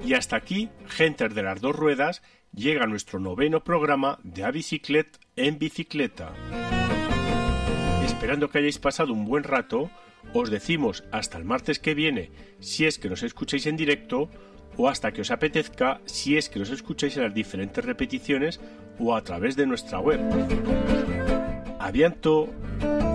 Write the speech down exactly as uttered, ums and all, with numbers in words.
Y hasta aquí, gentes de las dos ruedas, llega nuestro noveno programa de A Biciclet en Bicicleta. Esperando que hayáis pasado un buen rato, os decimos hasta el martes que viene si es que nos escucháis en directo o hasta que os apetezca si es que nos escucháis en las diferentes repeticiones o a través de nuestra web. A bientôt.